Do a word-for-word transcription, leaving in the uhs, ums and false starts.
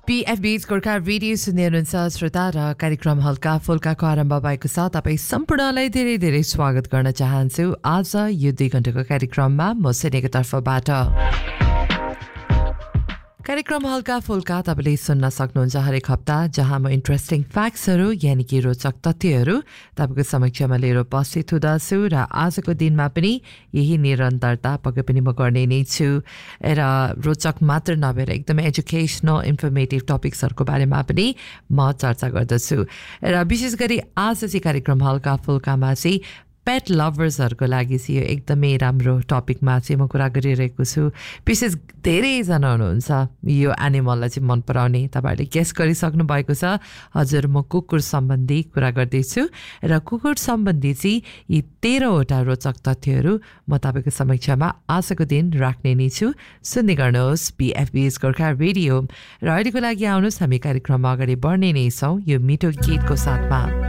पीएफबीज Gorkha radio सुन्दै हुनुहुन्छ श्रोता र कार्यक्रम हल्का फुल्काको आरम्भ भएको छ। तपाईँ सम्पूर्णलाई धेरै धेरै स्वागत गर्न चाहन्छु। आज यो दुई घण्टाको कार्यक्रममा म सेनेको तर्फबाट कार्यक्रम हल्का फुल्का तपाईँले सुन्न सक्नुहुन्छ हरेक हप्ता, जहाँ म इन्ट्रेस्टिङ फ्याक्ट्सहरू यानि कि रोचक तथ्यहरू तपाईँको समक्षमा लिएर उपस्थित हुँदछु र आजको दिनमा पनि यही निरन्तरता पक्कै पनि म गर्ने नै छु र रोचक मात्र नभएर एकदमै एजुकेसनल इन्फर्मेटिभ टपिक्सहरूको बारेमा पनि म चर्चा गर्दछु र विशेष गरी आज चाहिँ कार्यक्रम हल्का फुल्कामा चाहिँ पेट लभर्सहरूको लागि चाहिँ यो एकदमै राम्रो टपिकमा चाहिँ म कुरा गरिरहेको छु। विशेष धेरैजना हुनुहुन्छ यो एनिमललाई चाहिँ मन पराउने, तपाईँहरूले गेस गरिसक्नु भएको छ। हजुर, म कुकुर सम्बन्धी कुरा गर्दैछु र कुकुर सम्बन्धी चाहिँ यी तेह्रवटा रोचक तथ्यहरू म तपाईँको समक्षमा आजको दिन राख्ने नै छु। सुन्दै गर्नुहोस् पीएफबीज गोर्खा रेडियो र अहिलेको लागि आउनुहोस् हामी कार्यक्रममा अगाडि बढ्ने नै छौँ यो मिठो गीतको साथमा।